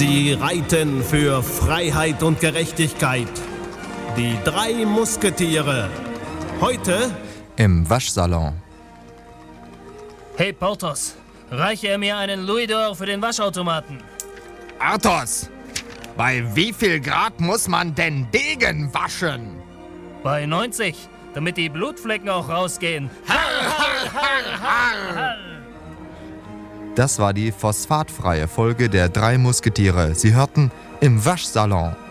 Sie reiten für Freiheit und Gerechtigkeit. Die 3 Musketiere. Heute im Waschsalon. Hey Porthos, reiche er mir einen Louis d'Or für den Waschautomaten. Athos, bei wie viel Grad muss man denn Degen waschen? Bei 90, damit die Blutflecken auch rausgehen. Das war die phosphatfreie Folge der 3 Musketiere. Sie hörten im Waschsalon.